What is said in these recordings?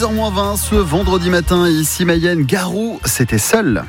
10h-20 ce vendredi matin, ici Mayenne, Garou, c'était seul.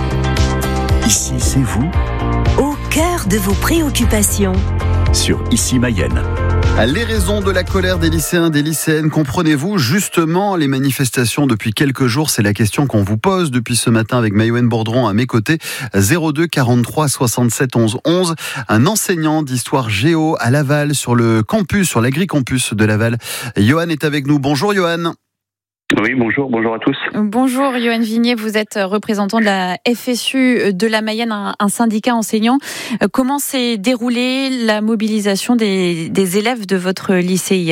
Ici, c'est vous, au cœur de vos préoccupations. Sur Ici Mayenne. Les raisons de la colère des lycéens, des lycéennes, comprenez-vous justement les manifestations depuis quelques jours? C'est la question qu'on vous pose depuis ce matin avec Maïwen Bourdron à mes côtés. 02 43 67 11 11. Un enseignant d'histoire géo à Laval sur le campus, sur l'agricampus de Laval. Johan est avec nous. Bonjour Johan. Oui, bonjour à tous. Bonjour Johan Vignier, vous êtes représentant de la FSU de la Mayenne, un syndicat enseignant. Comment s'est déroulée la mobilisation des élèves de votre lycée hier ?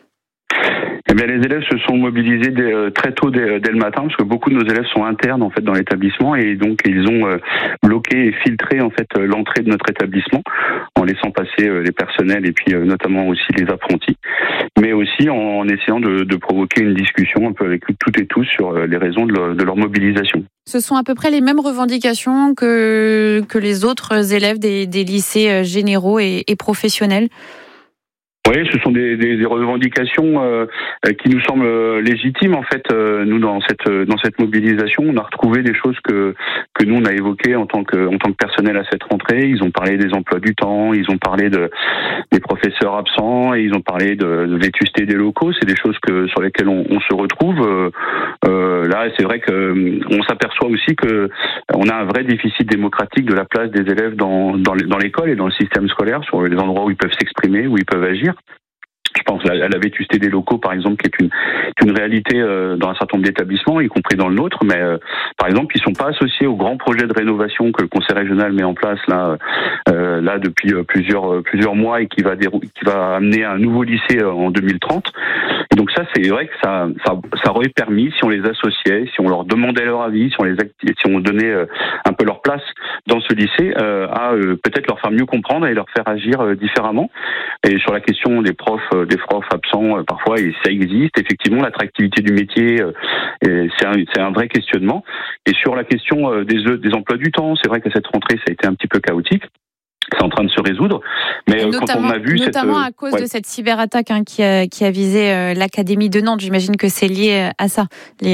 Eh bien, les élèves se sont mobilisés très tôt dès le matin, parce que beaucoup de nos élèves sont internes en fait dans l'établissement, et donc ils ont bloqué et filtré en fait l'entrée de notre établissement en laissant passer les personnels et puis notamment aussi les apprentis, mais aussi en essayant de provoquer une discussion un peu avec toutes et tous sur les raisons de leur mobilisation. Ce sont à peu près les mêmes revendications que les autres élèves des lycées généraux et professionnels ? Oui, ce sont des revendications qui nous semblent légitimes en fait. Nous dans cette mobilisation, on a retrouvé des choses que nous on a évoquées en tant que personnel à cette rentrée. Ils ont parlé des emplois du temps, ils ont parlé des professeurs absents, et ils ont parlé de vétusté des locaux. C'est des choses sur lesquelles on se retrouve. Là, c'est vrai que on s'aperçoit aussi que on a un vrai déficit démocratique de la place des élèves dans l'école et dans le système scolaire, sur les endroits où ils peuvent s'exprimer, où ils peuvent agir. Je pense à la vétusté des locaux, par exemple, qui est une réalité dans un certain nombre d'établissements, y compris dans le nôtre. Mais par exemple, ils sont pas associés au grand projet de rénovation que le Conseil régional met en place là depuis plusieurs mois, et qui va amener un nouveau lycée en 2030. Et donc ça, c'est vrai que ça aurait permis, si on les associait, si on leur demandait leur avis, si on donnait un peu leur place dans ce lycée, à peut-être leur faire mieux comprendre et leur faire agir différemment. Et sur la question des profs absents, parfois, et ça existe effectivement, l'attractivité du métier, c'est un vrai questionnement. Et sur la question des emplois du temps, c'est vrai qu'à cette rentrée, ça a été un petit peu chaotique. C'est en train de se résoudre, mais quand on a vu notamment à cause de cette cyberattaque qui a visé l'académie de Nantes, j'imagine que c'est lié à ça.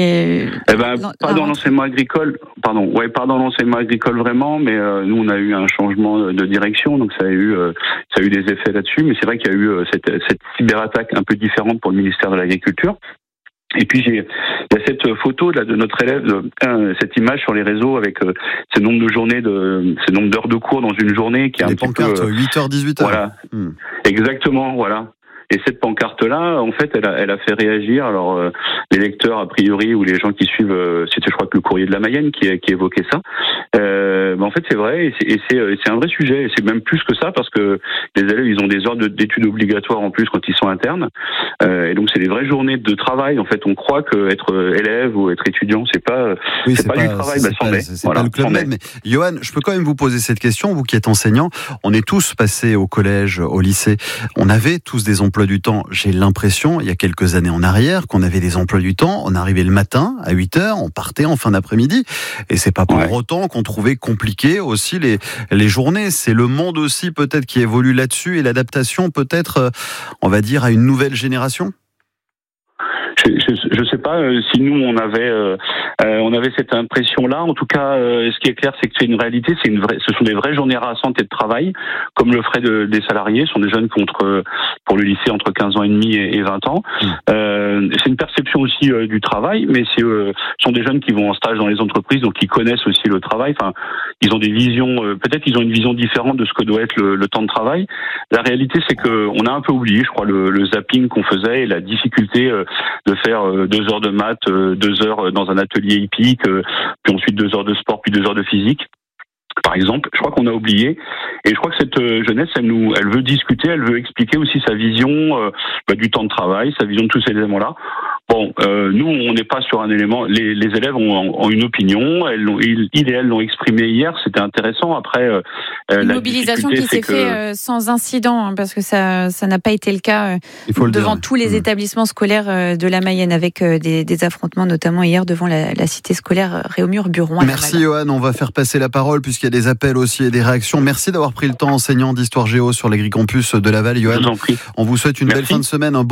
Pas dans l'enseignement agricole, pas dans l'enseignement agricole vraiment, mais nous on a eu un changement de direction, donc ça a eu des effets là-dessus. Mais c'est vrai qu'il y a eu cette cyberattaque un peu différente pour le ministère de l'Agriculture. Et puis il y a cette photo là de notre élève, cette image sur les réseaux avec ce nombre d'heures de cours dans une journée qui est un petit peu 8h 18h. Voilà. Exactement, voilà. Et cette pancarte-là, en fait, elle a fait réagir. Alors, les lecteurs, a priori, ou les gens qui suivent, c'était, je crois, que le Courrier de la Mayenne qui évoquait ça. En fait, c'est vrai, et c'est un vrai sujet. Et c'est même plus que ça, parce que les élèves, ils ont des heures d'études obligatoires en plus quand ils sont internes. Et donc, c'est des vraies journées de travail. En fait, on croit que être élève ou être étudiant, c'est pas du travail. C'est pas le club med. Mais Johan, je peux quand même vous poser cette question, vous qui êtes enseignant. On est tous passés au collège, au lycée. On avait tous des emplois du temps. J'ai l'impression, il y a quelques années en arrière, qu'on avait des emplois du temps. On arrivait le matin à 8h, on partait en fin d'après-midi. Et c'est pas pour autant qu'on trouvait compliqué aussi les journées. C'est le monde aussi peut-être qui évolue là-dessus, et l'adaptation peut-être, on va dire, à une nouvelle génération. Je sais pas si nous on avait cette impression-là. En tout cas, ce qui est clair, c'est que c'est une réalité. Ce sont des vraies journées rassantes et de travail, comme le feraient des salariés. Ce sont des jeunes qui ont pour le lycée entre 15 ans et demi et 20 ans. C'est une perception aussi du travail, mais ce sont des jeunes qui vont en stage dans les entreprises, donc qui connaissent aussi le travail. Enfin, ils ont des visions. Peut-être qu'ils ont une vision différente de ce que doit être le temps de travail. La réalité, c'est que on a un peu oublié, je crois, le zapping qu'on faisait et la difficulté de faire 2 heures de maths, 2 heures dans un atelier hippique, puis ensuite 2 heures de sport, puis 2 heures de physique, par exemple. Je crois qu'on a oublié, et je crois que cette jeunesse, elle veut discuter, elle veut expliquer aussi sa vision du temps de travail, sa vision de tous ces éléments-là. Bon, nous, on n'est pas sur un élément. Les élèves ont une opinion. Ils et elles l'ont exprimé hier. C'était intéressant. Après, une mobilisation qui s'est faite sans incident, parce que ça n'a pas été le cas devant tous les établissements scolaires de la Mayenne, avec des affrontements, notamment hier devant la cité scolaire Réaumur-Buron. Merci Johan. On va faire passer la parole puisqu'il y a des appels aussi et des réactions. Merci d'avoir pris le temps, enseignant d'histoire géo sur l'agricampus de Laval, Johan. Je vous en prie. On vous souhaite une belle fin de semaine.